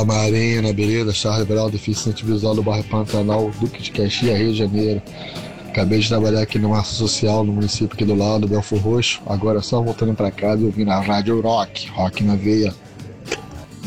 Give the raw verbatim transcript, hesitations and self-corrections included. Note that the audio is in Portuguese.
Fala Marina, beleza? Charles Brau, deficiente visual do bairro Pantanal, Duque de Caxias, Rio de Janeiro. Acabei de trabalhar aqui numa ação social no município aqui do lado, Belfor Roxo. Agora só voltando pra casa e ouvindo a Rádio Rock, Rock na veia.